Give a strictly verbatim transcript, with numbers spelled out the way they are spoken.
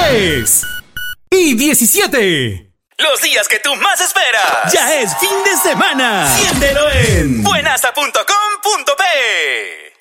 dieciséis y diecisiete. Los días que tú más esperas. Ya es fin de semana. Siéntelo en buenasa punto com punto pe.